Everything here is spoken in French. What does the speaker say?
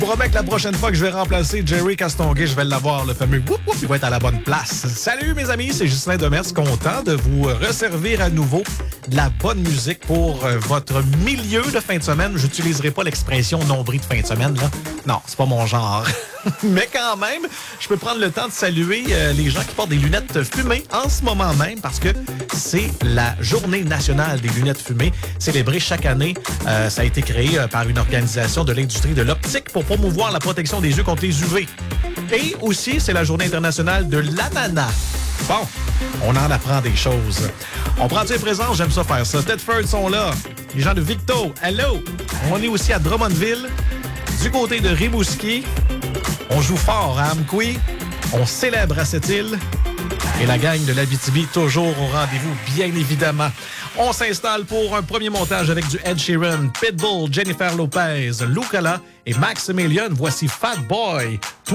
Je vous promets que la prochaine fois que je vais remplacer Jerry Castonguay, je vais l'avoir, le fameux whoop whoop, il va être à la bonne place. Salut mes amis, c'est Justin Demers, content de vous resservir à nouveau de la bonne musique pour votre milieu de fin de semaine. J'utiliserai pas l'expression nombril de fin de semaine, là. Non, c'est pas mon genre. Mais quand même, je peux prendre le temps de saluer les gens qui portent des lunettes fumées en ce moment même parce que c'est la journée nationale des lunettes fumées, célébrée chaque année. Ça a été créé par une organisation de l'industrie de l'optique pour promouvoir la protection des yeux contre les UV. Et aussi, c'est la journée internationale de l'ananas. Bon, on en apprend des choses. On prend les présents, j'aime ça faire ça. Tedford sont là. Les gens de Victo, hello. On est aussi à Drummondville, du côté de Rimouski. On joue fort à Amqui. On célèbre à cette île. Et la gang de l'Abitibi, toujours au rendez-vous, bien évidemment. On s'installe pour un premier montage avec du Ed Sheeran, Pitbull, Jennifer Lopez, Lucala et Maximilian. Voici Fat Boy.